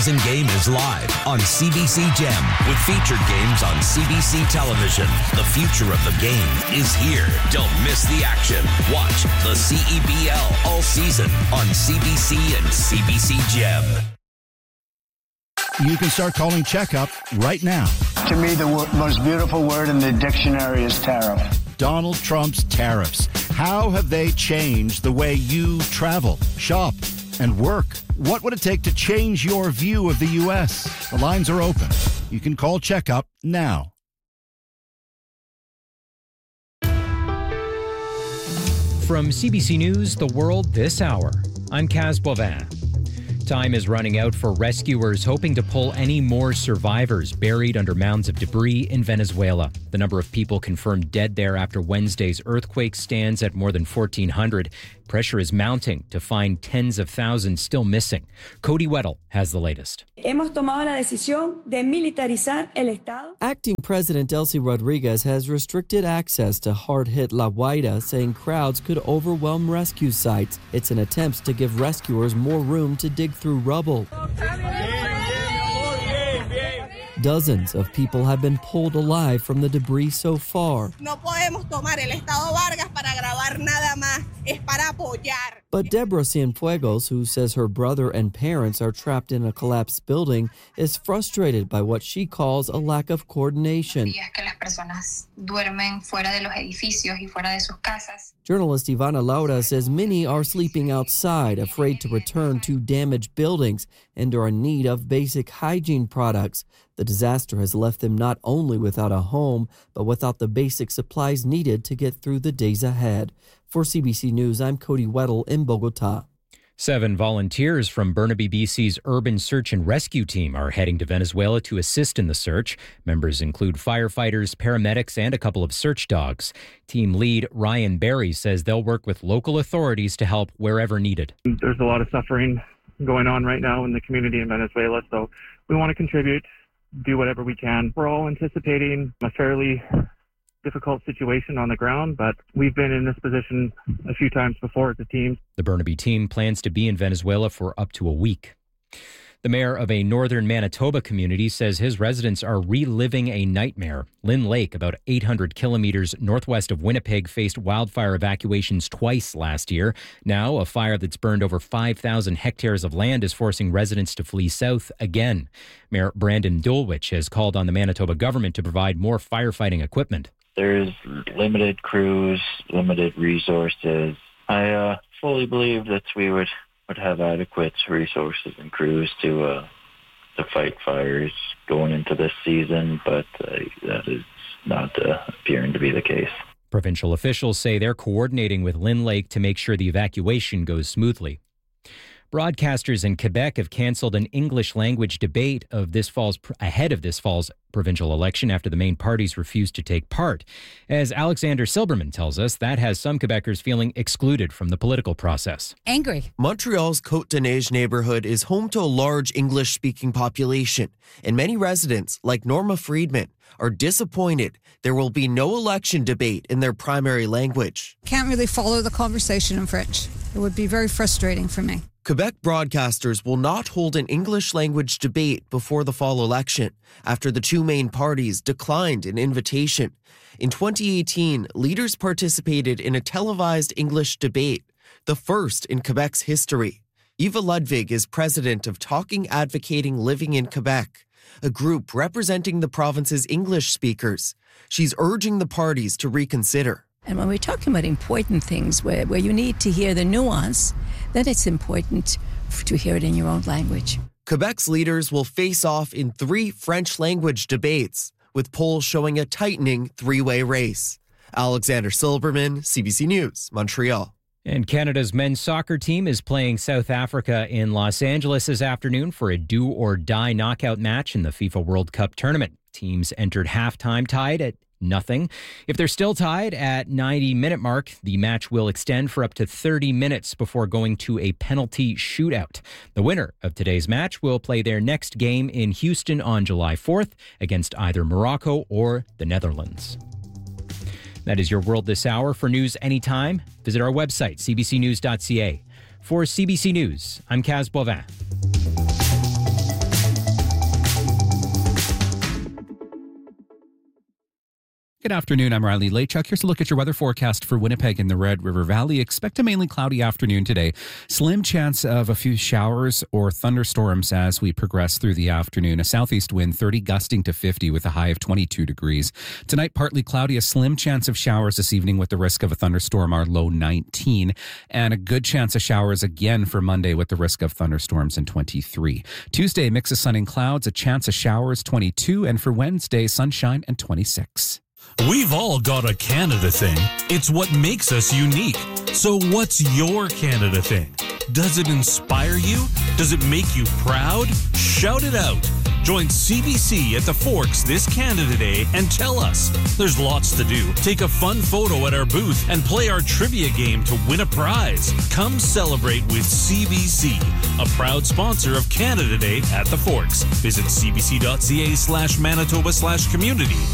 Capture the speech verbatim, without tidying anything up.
Game is live on C B C Gem with featured games on C B C television. The future of the game is here. Don't miss the action. Watch the C E B L all season on C B C and C B C Gem. You can start calling checkup right now. To me, the w- most beautiful word in the dictionary is tariff. Donald Trump's tariffs. How have they changed the way you travel, shop, and work? What would it take to change your view of the U S? The lines are open. You can call checkup now. From C B C News, The World This Hour, I'm Kaz Bovin. Time is running out for rescuers hoping to pull any more survivors buried under mounds of debris in Venezuela. The number of people confirmed dead there after Wednesday's earthquake stands at more than fourteen hundred. Pressure is mounting to find tens of thousands still missing. Cody Weddle has the latest. Hemos tomado la decisión de militarizar el Estado. Acting President Delcy Rodriguez has restricted access to hard-hit La Guaira, saying crowds could overwhelm rescue sites. It's an attempt to give rescuers more room to dig through rubble. Dozens of people have been pulled alive from the debris so far. No podemos tomar el Estado Vargas para grabar nada más. Es para apoyar. But Deborah Cienfuegos, who says her brother and parents are trapped in a collapsed building, is frustrated by what she calls a lack of coordination. Journalist Ivana Laura says many are sleeping outside, afraid to return to damaged buildings, and are in need of basic hygiene products. The disaster has left them not only without a home, but without the basic supplies needed to get through the days ahead. For C B C News, I'm Cody Weddle in Bogota. Seven volunteers from Burnaby, B C's Urban Search and Rescue Team are heading to Venezuela to assist in the search. Members include firefighters, paramedics, and a couple of search dogs. Team lead Ryan Berry says they'll work with local authorities to help wherever needed. There's a lot of suffering going on right now in the community in Venezuela, so we want to contribute, do whatever we can. We're all anticipating a fairly difficult situation on the ground, but we've been in this position a few times before as a team. The Burnaby team plans to be in Venezuela for up to a week. The mayor of a northern Manitoba community says his residents are reliving a nightmare. Lynn Lake, about eight hundred kilometers northwest of Winnipeg, faced wildfire evacuations twice last year. Now, a fire that's burned over five thousand hectares of land is forcing residents to flee south again. Mayor Brandon Dulwich has called on the Manitoba government to provide more firefighting equipment. There's limited crews, limited resources. I uh, fully believe that we would, would have adequate resources and crews to uh, to fight fires going into this season, but uh, that is not uh, appearing to be the case. Provincial officials say they're coordinating with Lynn Lake to make sure the evacuation goes smoothly. Broadcasters in Quebec have canceled an English language debate of this fall's ahead of this fall's provincial election after the main parties refused to take part. As Alexander Silberman tells us, that has some Quebecers feeling excluded from the political process. Angry. Montreal's Côte-de-Neige neighborhood is home to a large English-speaking population, and many residents, like Norma Friedman, are disappointed there will be no election debate in their primary language. Can't really follow the conversation in French. It would be very frustrating for me. Quebec broadcasters will not hold an English language debate before the fall election after the two main parties declined an invitation. In twenty eighteen, leaders participated in a televised English debate, the first in Quebec's history. Eva Ludwig is president of Talking Advocating Living in Quebec, a group representing the province's English speakers. She's urging the parties to reconsider. And when we're talking about important things where, where you need to hear the nuance, then it's important to hear it in your own language. Quebec's leaders will face off in three French language debates, with polls showing a tightening three-way race. Alexander Silberman, C B C News, Montreal. And Canada's men's soccer team is playing South Africa in Los Angeles this afternoon for a do-or-die knockout match in the FIFA World Cup tournament. Teams entered halftime tied at nothing. If they're still tied at ninety-minute mark, the match will extend for up to thirty minutes before going to a penalty shootout. The winner of today's match will play their next game in Houston on July fourth against either Morocco or the Netherlands. That is your World This Hour. For news anytime, visit our website, c b c news dot c a. For C B C News, I'm Kaz Bovin. Good afternoon, I'm Riley Lachuk. Here's a look at your weather forecast for Winnipeg and the Red River Valley. Expect a mainly cloudy afternoon today. Slim chance of a few showers or thunderstorms as we progress through the afternoon. A southeast wind, thirty gusting to fifty with a high of twenty-two degrees. Tonight, partly cloudy, a slim chance of showers this evening with the risk of a thunderstorm, our low nineteen. And a good chance of showers again for Monday with the risk of thunderstorms in twenty-three. Tuesday, mix of sun and clouds, a chance of showers, twenty-two. And for Wednesday, sunshine and twenty-six. We've all got a Canada thing. It's what makes us unique. So what's your Canada thing? Does it inspire you? Does it make you proud? Shout it out. Join C B C at the Forks this Canada Day and tell us. There's lots to do. Take a fun photo at our booth and play our trivia game to win a prize. Come celebrate with C B C, a proud sponsor of Canada Day at the Forks. Visit cbc.ca slash Manitoba slash community